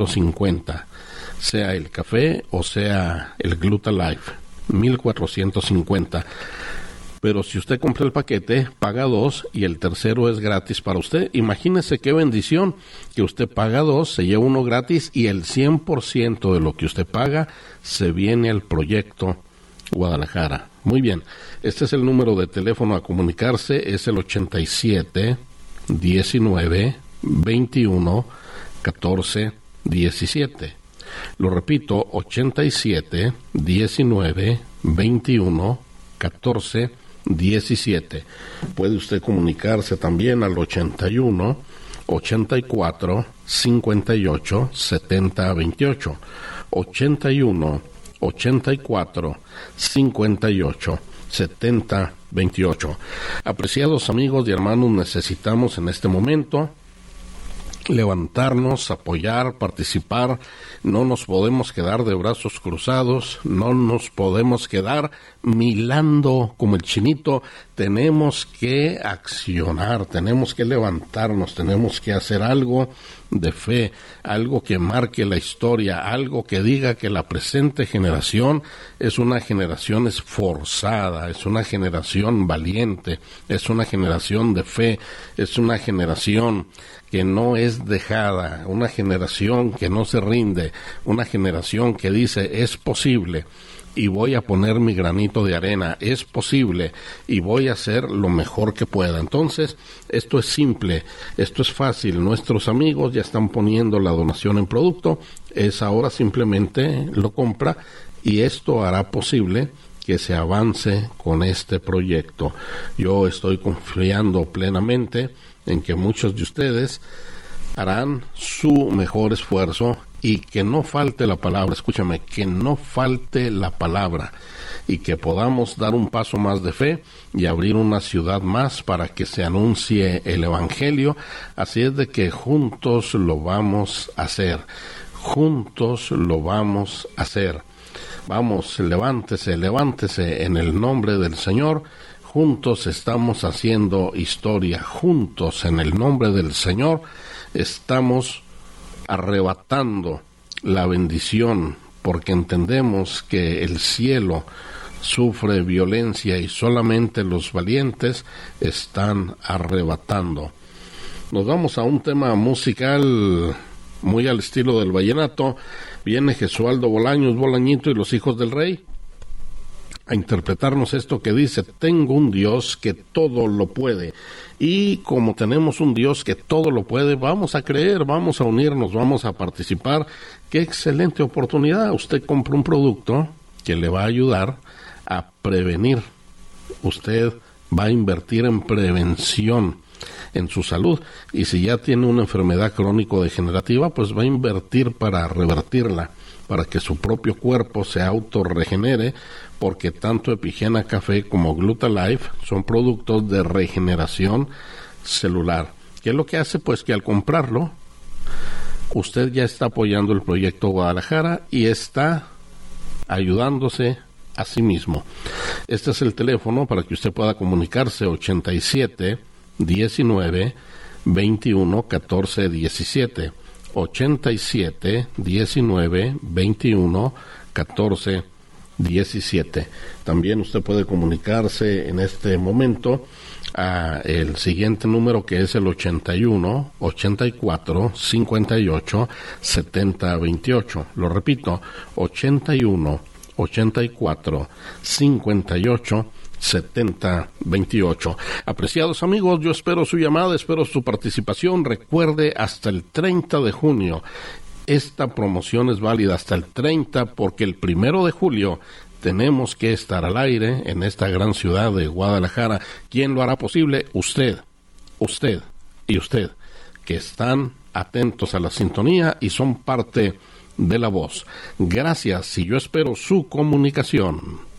1450, sea el café o sea el Glutalife, 1450. Pero si usted compra el paquete, paga 2 y el tercero es gratis para usted. Imagínese qué bendición que usted paga 2, se lleva uno gratis y el 100% de lo que usted paga se viene al proyecto Guadalajara. Muy bien, este es el número de teléfono a comunicarse, es el 87 19 21 14 17. Lo repito, 87 19 21 14 17. Puede usted comunicarse también al 81 84 58 70 28. 81 84 58 70 28. Apreciados amigos y hermanos, necesitamos en este momento levantarnos, apoyar, participar. No nos podemos quedar de brazos cruzados, no nos podemos quedar milando como el chinito. Tenemos que accionar, tenemos que levantarnos, tenemos que hacer algo de fe, algo que marque la historia, algo que diga que la presente generación es una generación esforzada, es una generación valiente, es una generación de fe, es una generación que no es dejada, una generación que no se rinde, una generación que dice es posible y voy a poner mi granito de arena, es posible y voy a hacer lo mejor que pueda. Entonces, esto es simple, esto es fácil, nuestros amigos ya están poniendo la donación en producto, es ahora simplemente lo compra y esto hará posible que se avance con este proyecto. Yo estoy confiando plenamente en que muchos de ustedes harán su mejor esfuerzo y que no falte la palabra, escúchame, que no falte la palabra y que podamos dar un paso más de fe y abrir una ciudad más para que se anuncie el Evangelio. Así es de que juntos lo vamos a hacer, juntos lo vamos a hacer. Vamos, levántese, levántese en el nombre del Señor. Juntos estamos haciendo historia, juntos en el nombre del Señor estamos arrebatando la bendición, porque entendemos que el cielo sufre violencia y solamente los valientes están arrebatando. Nos vamos a un tema musical muy al estilo del vallenato. Viene Jesualdo Bolaños, Bolañito y los Hijos del Rey a interpretarnos esto que dice: tengo un Dios que todo lo puede. Y como tenemos un Dios que todo lo puede, vamos a creer, vamos a unirnos, vamos a participar. ¡Qué excelente oportunidad! Usted compra un producto que le va a ayudar a prevenir. Usted va a invertir en prevención, en su salud. Y si ya tiene una enfermedad crónico-degenerativa, pues va a invertir para revertirla, para que su propio cuerpo se autorregenere, porque tanto Epigena Café como Glutalife son productos de regeneración celular. ¿Qué es lo que hace? Pues que al comprarlo, usted ya está apoyando el proyecto Guadalajara y está ayudándose a sí mismo. Este es el teléfono para que usted pueda comunicarse: 87 19 21 14 17. 87 19 21 14 17. También usted puede comunicarse en este momento a el siguiente número, que es el 81 84 58 70 28. Lo repito, 81 84 58 70 28. Apreciados amigos, yo espero su llamada, espero su participación. Recuerde, hasta el 30 de junio esta promoción es válida, hasta el 30, porque el 1 de julio tenemos que estar al aire en esta gran ciudad de Guadalajara. ¿Quién lo hará posible? Usted y usted, que están atentos a la sintonía y son parte de La Voz. Gracias, y yo espero su comunicación.